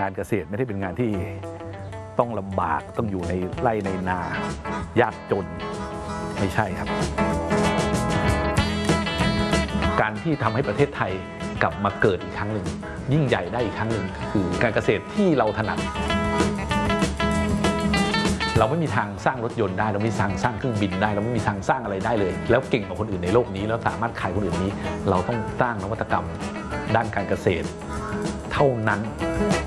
านเกษตรไม่ได้เป็นงานที่ต้องลำบากต้องอยู่ในไร่ในนายากจนไม่ใช่ครับการที่ทำให้ประเทศไทยกลับมาเกิดอีกครั้งหนึ่งยิ่งใหญ่ได้อีกครั้งหนึ่งคือการเกษตรที่เราถนัดเราไม่มีทางสร้างรถยนต์ได้เราไม่มีทางสร้างเครื่องบินได้เราไม่มีทางสร้างอะไรได้เลยแล้วเก่งกว่าคนอื่นในโลกนี้แล้วสามารถขายคนอื่นนี้เราต้องสร้างนวัตกรรมด้านการเกษตรเท่านั้น